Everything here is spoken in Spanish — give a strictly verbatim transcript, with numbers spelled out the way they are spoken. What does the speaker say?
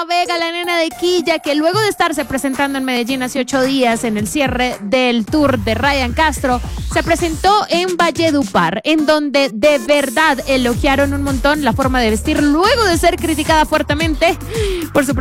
Natalia Vega, la nena de Quilla, que luego de estarse presentando en Medellín hace ocho días en el cierre del tour de Ryan Castro, se presentó en Valledupar, en donde de verdad elogiaron un montón la forma de vestir luego de ser criticada fuertemente por su